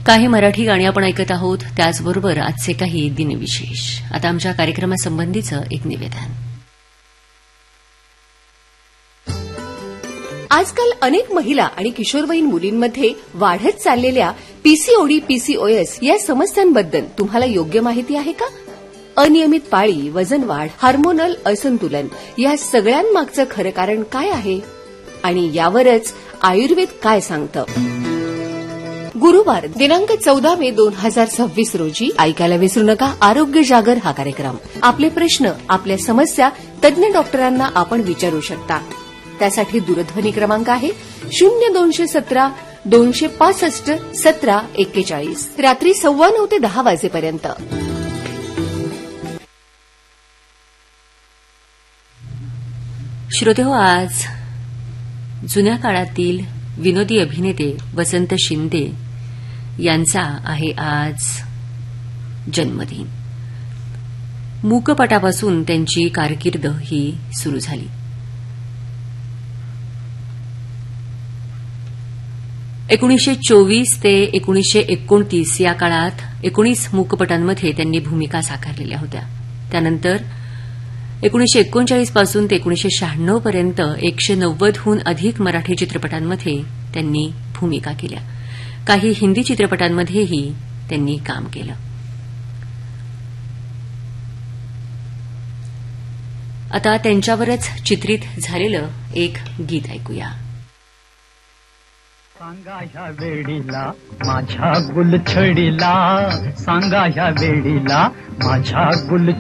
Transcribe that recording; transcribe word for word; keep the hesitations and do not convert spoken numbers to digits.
काही मराठी गाणी आपण ऐकत आहोत, त्याचबरोबर आजचे काही दिनविशेष. आता आमच्या कार्यक्रमासंबंधीचं एक निवेदन. आजकाल अनेक महिला आणि किशोरवयीन मुलींमध्ये वाढत चाललेल्या पीसीओडी पीसीओएस या समस्यांबद्दल तुम्हाला योग्य माहिती आहे का? अनियमित पाळी, वजन वाढ, हार्मोनल असंतुलन या सगळ्यांमागचं खरं कारण काय आहे आणि यावरच आयुर्वेद काय सांगतं? गुरुवार दिनांक चौदा मे दोन हजार सव्वीस रोजी ऐकायला विसरू नका आरोग्य जागर हा कार्यक्रम. आपले प्रश्न, आपल्या समस्या तज्ज्ञ डॉक्टरांना आपण विचारू शकता. त्यासाठी दूरध्वनी क्रमांक आहे शून्य दोनशे सतरा दोनशे पासष्ट सतरा एक्केचाळीस. रात्री सव्वा नऊ ते दहा वाजेपर्यंत. श्रोतेहो, आज जुन्या काळातील विनोदी अभिनेते वसंत शिंदे यांचा आहे आज जन्मदिन. मूकपटापासून त्यांची कारकीर्द ही सुरू झाली. एकोणीसशे चोवीस ते एकोणीसशे एकोणतीस या काळात एकोणीस मूकपटांमध्ये त्यांनी भूमिका साकारलेल्या होत्या. त्यानंतर एकोणीसशे एकोणचाळीस पासून ते एकोणीसशे शहाण्णव पर्यंत एकशे नव्वदहून अधिक मराठी चित्रपटांमध्ये त्यांनी भूमिका केल्या. काही हिंदी चित्रपटांमध्येही त्यांनी काम केलं. आता त्यांच्यावरच चित्रित झालेलं एक गीत ऐकूया. सांगा ह्या वेळीला माझ्या गुलछडीला, सांगा ह्या वेळीला माझ्या गुल